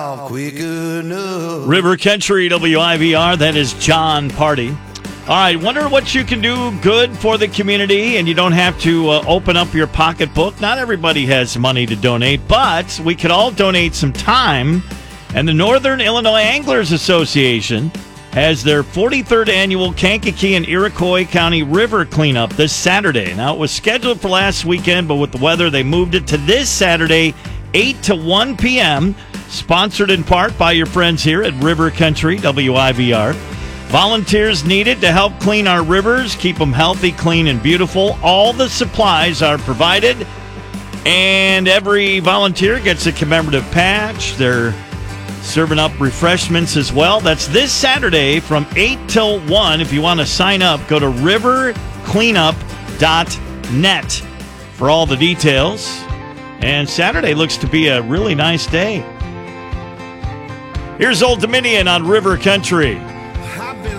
Quick enough. River Country WIVR, that is John Party. All right, wonder what you can do good for the community, and you don't have to open up your pocketbook. Not everybody has money to donate, but we could all donate some time. And the Northern Illinois Anglers Association has their 43rd annual Kankakee and Iroquois County River Cleanup this Saturday. Now, it was scheduled for last weekend, but with the weather, they moved it to this Saturday, 8 to 1 p.m., sponsored in part by your friends here at River Country WIVR. Volunteers needed to help clean our rivers, keep them healthy, clean, and beautiful. All the supplies are provided, and every volunteer gets a commemorative patch. They're serving up refreshments as well. That's this Saturday from 8 till 1. If you want to sign up, go to rivercleanup.net for all the details. And Saturday looks to be a really nice day. Here's Old Dominion on River Country.